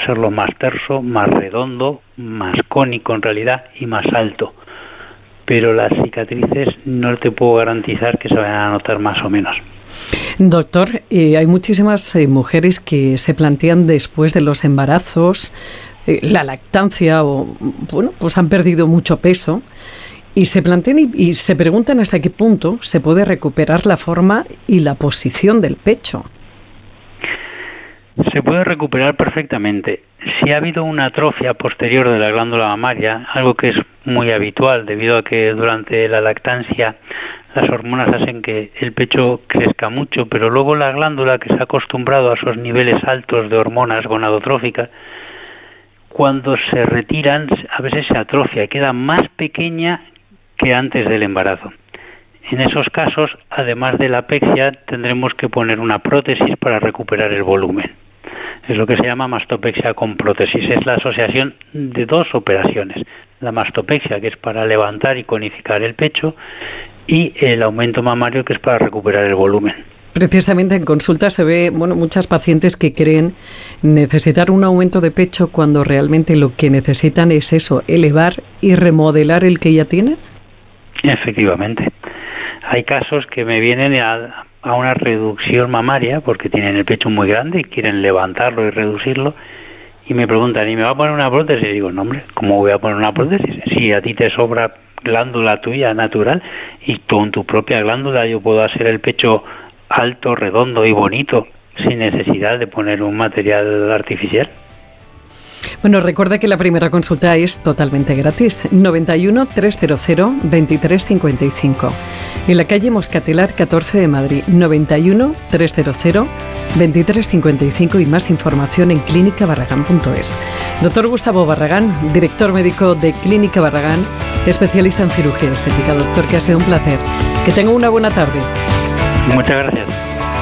serlo más terso, más redondo, más cónico en realidad y más alto. Pero las cicatrices no te puedo garantizar que se vayan a notar más o menos. Doctor, hay muchísimas mujeres que se plantean después de los embarazos, la lactancia, o bueno, pues han perdido mucho peso y se plantean y se preguntan hasta qué punto se puede recuperar la forma y la posición del pecho. Se puede recuperar perfectamente. Si ha habido una atrofia posterior de la glándula mamaria, algo que es muy habitual debido a que durante la lactancia las hormonas hacen que el pecho crezca mucho, pero luego la glándula, que se ha acostumbrado a esos niveles altos de hormonas gonadotróficas, cuando se retiran a veces se atrofia y queda más pequeña que antes del embarazo. En esos casos, además de la apexia, tendremos que poner una prótesis para recuperar el volumen. Es lo que se llama mastopexia con prótesis. Es la asociación de dos operaciones. La mastopexia, que es para levantar y conificar el pecho, y el aumento mamario, que es para recuperar el volumen. Precisamente en consulta se ve, muchas pacientes que creen necesitar un aumento de pecho cuando realmente lo que necesitan es eso, elevar y remodelar el que ya tienen. Efectivamente. Hay casos que me vienen a una reducción mamaria porque tienen el pecho muy grande y quieren levantarlo y reducirlo, y me preguntan, ¿y me va a poner una prótesis? Y digo, no, hombre, ¿cómo voy a poner una prótesis? Si a ti te sobra glándula tuya natural y con tu propia glándula yo puedo hacer el pecho alto, redondo y bonito sin necesidad de poner un material artificial. Bueno, recuerda que la primera consulta es totalmente gratis. 91 300 23 55. En la calle Moscatelar 14 de Madrid. 91 300 23 55 y más información en clínicabarragán.es. Doctor Gustavo Barragán, director médico de Clínica Barragán, especialista en cirugía estética. Doctor, que ha sido un placer. Que tenga una buena tarde. Muchas gracias.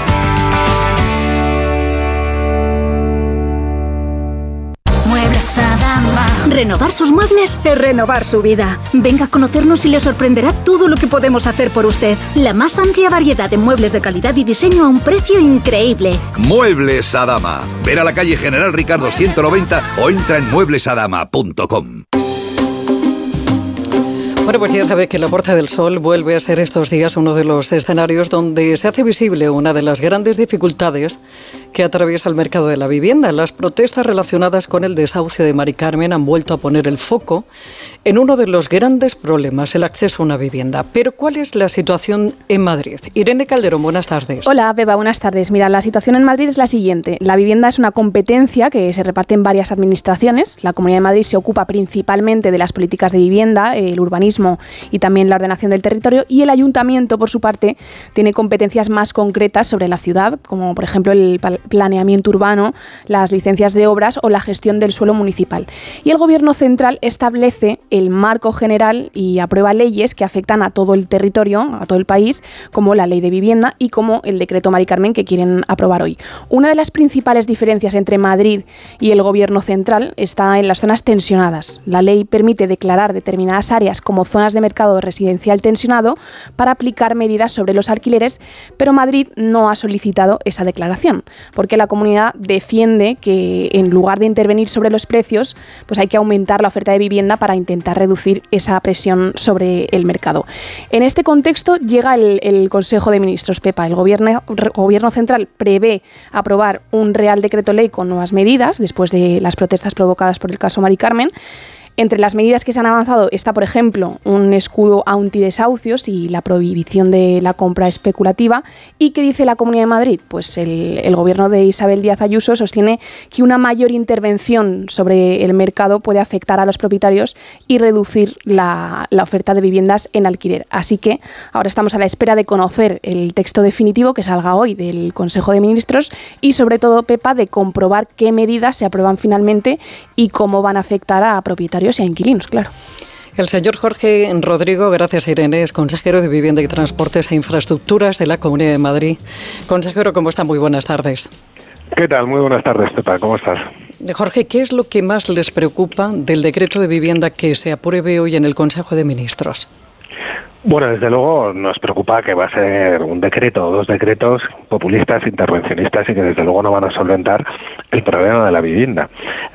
Renovar sus muebles es renovar su vida. Venga a conocernos y le sorprenderá todo lo que podemos hacer por usted. La más amplia variedad de muebles de calidad y diseño a un precio increíble. Muebles Adama. Ver a la calle General Ricardo 190 o entra en mueblesadama.com. Bueno, pues ya sabe que la Puerta del Sol vuelve a ser estos días uno de los escenarios donde se hace visible una de las grandes dificultades que atraviesa el mercado de la vivienda. Las protestas relacionadas con el desahucio de Mari Carmen han vuelto a poner el foco en uno de los grandes problemas, el acceso a una vivienda. Pero ¿cuál es la situación en Madrid? Irene Calderón, buenas tardes. Hola, Beba, buenas tardes. Mira, la situación en Madrid es la siguiente. La vivienda es una competencia que se reparte en varias administraciones. La Comunidad de Madrid se ocupa principalmente de las políticas de vivienda, el urbanismo y también la ordenación del territorio, y el Ayuntamiento, por su parte, tiene competencias más concretas sobre la ciudad, como por ejemplo el planeamiento urbano, las licencias de obras o la gestión del suelo municipal. Y el Gobierno central establece el marco general y aprueba leyes que afectan a todo el territorio, a todo el país, como la Ley de Vivienda y como el Decreto Mari Carmen que quieren aprobar hoy. Una de las principales diferencias entre Madrid y el Gobierno central está en las zonas tensionadas. La ley permite declarar determinadas áreas como zonas de mercado residencial tensionado para aplicar medidas sobre los alquileres, pero Madrid no ha solicitado esa declaración, porque la comunidad defiende que en lugar de intervenir sobre los precios, pues hay que aumentar la oferta de vivienda para intentar reducir esa presión sobre el mercado. En este contexto llega el Consejo de Ministros, Pepa. El Gobierno central prevé aprobar un Real Decreto Ley con nuevas medidas después de las protestas provocadas por el caso Mari Carmen. Entre las medidas que se han avanzado está, por ejemplo, un escudo antidesahucios y la prohibición de la compra especulativa. ¿Y qué dice la Comunidad de Madrid? Pues el gobierno de Isabel Díaz Ayuso sostiene que una mayor intervención sobre el mercado puede afectar a los propietarios y reducir la oferta de viviendas en alquiler. Así que ahora estamos a la espera de conocer el texto definitivo que salga hoy del Consejo de Ministros y, sobre todo, Pepa, de comprobar qué medidas se aprueban finalmente y cómo van a afectar a propietarios y a inquilinos, claro. El señor Jorge Rodrigo, gracias Irene, es consejero de Vivienda y Transportes e Infraestructuras de la Comunidad de Madrid. Consejero, ¿cómo está? Muy buenas tardes. ¿Qué tal? Muy buenas tardes, Pepa. ¿Cómo estás? Jorge, ¿qué es lo que más les preocupa del decreto de vivienda que se apruebe hoy en el Consejo de Ministros? Bueno, desde luego nos preocupa que va a ser un decreto o dos decretos populistas, intervencionistas y que desde luego no van a solventar el problema de la vivienda.